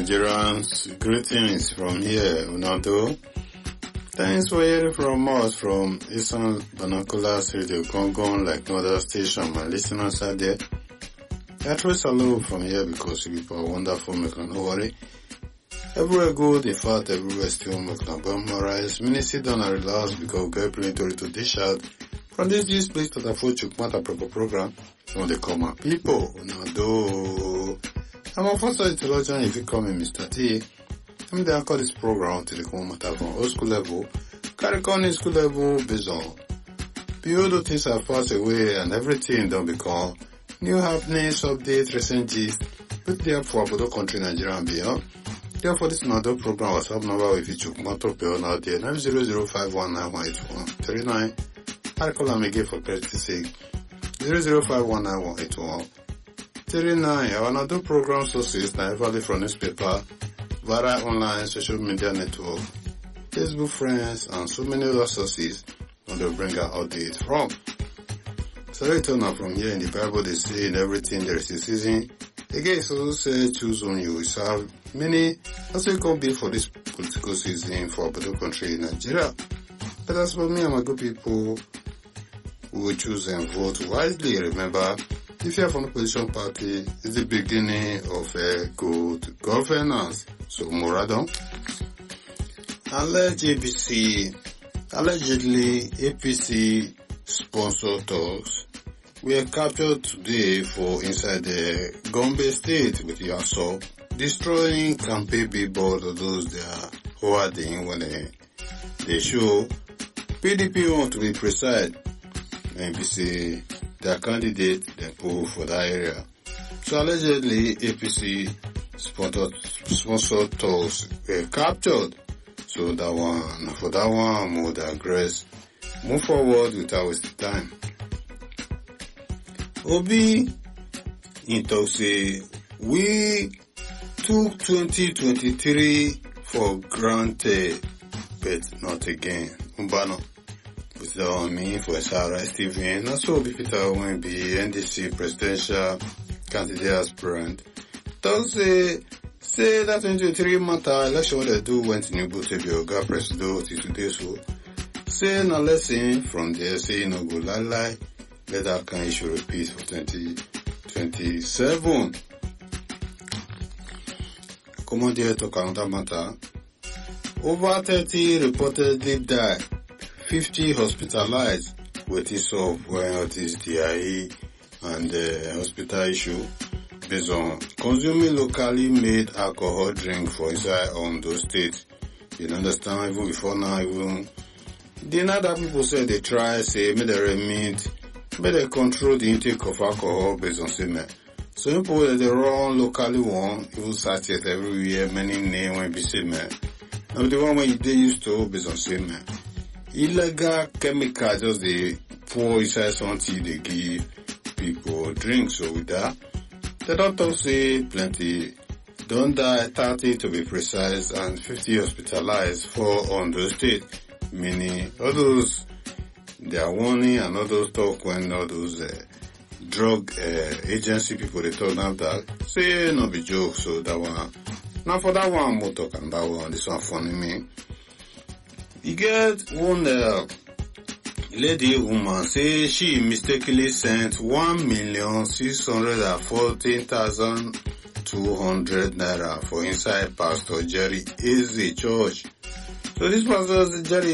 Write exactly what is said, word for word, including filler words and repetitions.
Nigerians, greetings from here, Unado. Thanks for hearing from us from Eastern Binoculars Radio Gongon, like no other station. My listeners are there. I trust hello from here because you people are wonderful, make no worry. Everywhere good, in fact, everywhere still make no memorize. Many sit down and relax because we get plenty to dish out. From this this place to the Fuchuk Matter proper program, when they call my people, Unado. I'm a first theologian if you call me Mister T. I'm there call this program to the common matter from old school level, carry on in school level based on build things have passed away and everything don't become new happenings, updates, recent gist, put there for Abodo country, Nigeria and beyond. Therefore this another program WhatsApp number with you chook matter per out there nine zero zero five one nine one eight one three nine. I call them again for clarity's sake. zero zero five one nine one eight one three nine. Our another program sources now valid from newspaper, via online social media network, Facebook friends, and so many other sources on the bring out updates from. So right now from here in the Bible they say in everything there is a season. Again, it's also say choose on you. We have many also it can be for this political season for Abodo country in Nigeria. But as for me and my good people who will choose and vote wisely, remember if you are from the opposition party, it's the beginning of a good governance. So, Moradon. Alleged A P C, allegedly A P C sponsored talks were captured today for inside the Gombe state with the assault, destroying campaign billboard of those they are hoarding when they, they show P D P want to be precise. And we say their candidate they pull for that area. So allegedly A P C sponsored sponsored talks were captured. So that one for that one we would digress. Move forward without wasting time. Obi in talk say we took twenty twenty-three for granted, but not again. Umbano. So me for Sarah Stephen, and so Peter will be N D C presidential candidate aspirant. Don't say say that twenty twenty-three matter election what they do went to Nubu to be Oga President today so say no lesson from there say no go lie lie let that kind issue repeat for twenty twenty-seven. Come on there talk another matter. Over thirty reportedly died. fifty hospitalized with this of when it is D I E and the uh, hospital issue based on consuming locally made alcohol drink for inside on those states. You understand even before now even the other people say they try say make they remit, make they control the intake of alcohol based on semen. So people that they run locally one even sachets everywhere many name when be semen. Now the one when they used to based on semen. Illegal chemical just they pour inside something they give people drink. So with that, the doctor say plenty don't die, thirty to be precise, and fifty hospitalized for on the state. Meaning all those they are warning and all those talk when all those uh, drug uh, agency people they talk now that say no be joke. So that one now for that one more talk and that one this one funny me. You get one uh, lady woman say she mistakenly sent one million six hundred and fourteen thousand two hundred naira for inside Pastor Jerry Eze Church. So this Pastor Jerry